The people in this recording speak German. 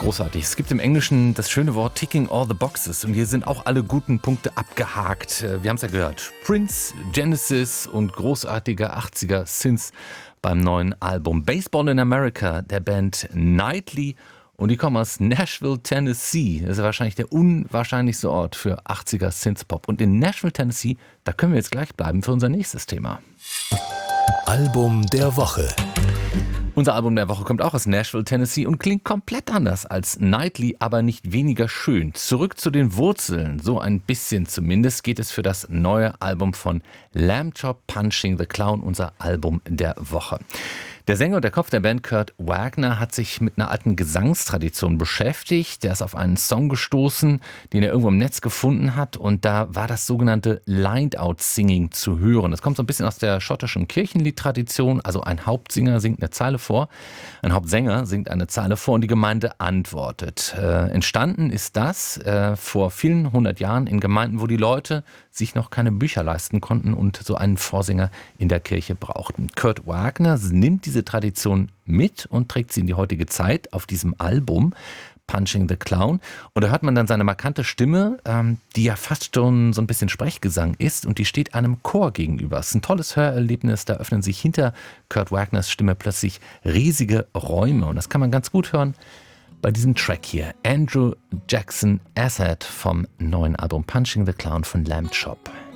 Großartig. Es gibt im Englischen das schöne Wort ticking all the boxes und hier sind auch alle guten Punkte abgehakt. Wir haben es ja gehört. Prince, Genesis und großartiger 80er Synths beim neuen Album Baseball in America der Band Nightly. Und die kommen aus Nashville, Tennessee. Das ist wahrscheinlich der unwahrscheinlichste Ort für 80er Synthpop. Und in Nashville, Tennessee, da können wir jetzt gleich bleiben für unser nächstes Thema. Album der Woche. Unser Album der Woche kommt auch aus Nashville, Tennessee und klingt komplett anders als Nightly, aber nicht weniger schön. Zurück zu den Wurzeln, so ein bisschen zumindest, geht es für das neue Album von Lamb Chop, Punching the Clown, unser Album der Woche. Der Sänger und der Kopf der Band, Kurt Wagner, hat sich mit einer alten Gesangstradition beschäftigt. Der ist auf einen Song gestoßen, den er irgendwo im Netz gefunden hat. Und da war das sogenannte Lined-Out-Singing zu hören. Das kommt so ein bisschen aus der schottischen Kirchenliedtradition. Also ein Hauptsinger singt eine Zeile vor, ein Hauptsänger singt eine Zeile vor und die Gemeinde antwortet. Entstanden ist das vor vielen hundert Jahren in Gemeinden, wo die Leute sich noch keine Bücher leisten konnten und so einen Vorsänger in der Kirche brauchten. Kurt Wagner nimmt diese Tradition mit und trägt sie in die heutige Zeit auf diesem Album Punching the Clown. Und da hört man dann seine markante Stimme, die ja fast schon so ein bisschen Sprechgesang ist und die steht einem Chor gegenüber. Es ist ein tolles Hörerlebnis, da öffnen sich hinter Kurt Wagners Stimme plötzlich riesige Räume und das kann man ganz gut hören bei diesem Track hier. Andrew Jackson Asset vom neuen Album Punching the Clown von Lamb Chop.